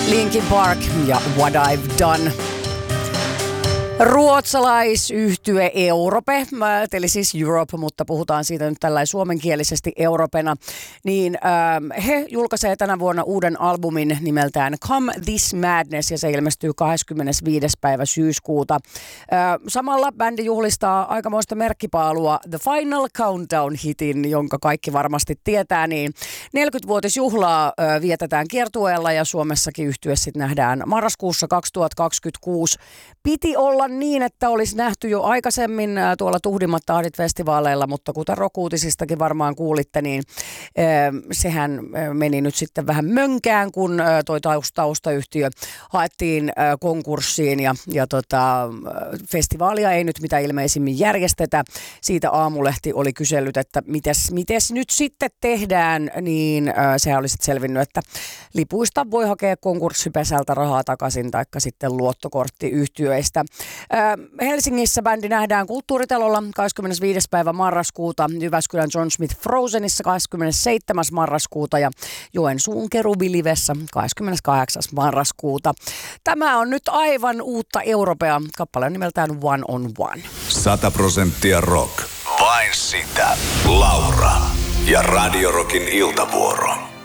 Linkin Park ja What I've Done. Ruotsalaisyhtye Europe, eli siis Europe, mutta puhutaan siitä nyt tällainen suomenkielisesti Europena, niin he julkaisee tänä vuonna uuden albumin nimeltään Come This Madness, ja se ilmestyy 25. päivä syyskuuta. Samalla bändi juhlistaa aikamoista merkkipaalua The Final Countdown-hitin, jonka kaikki varmasti tietää, niin 40-vuotisjuhlaa vietetään kiertueella, ja Suomessakin yhtye sitten nähdään marraskuussa 2026. Piti olla niin, että olisi nähty jo aikaisemmin tuolla Tuhdimmat tahdit -festivaaleilla, mutta kuten Rock-uutisistakin varmaan kuulitte, niin sehän meni nyt sitten vähän mönkään, kun toi taustayhtiö haettiin konkurssiin ja festivaalia ei nyt mitä ilmeisimmin järjestetä. Siitä Aamulehti oli kysellyt, että mites nyt sitten tehdään, niin sehän oli sitten selvinnyt, että lipuista voi hakea konkurssipesältä rahaa takaisin taikka sitten luottokorttiyhtiöistä. Helsingissä bändi nähdään Kulttuuritalolla 25. päivä marraskuuta, Jyväskylän John Smith Frozenissa 27. marraskuuta ja Joensuun Kerubilivessä 28. marraskuuta. Tämä on nyt aivan uutta Europea. Kappale on nimeltään One on One. 100% rock. Vain sitä. Laura ja Radio Rockin iltavuoro.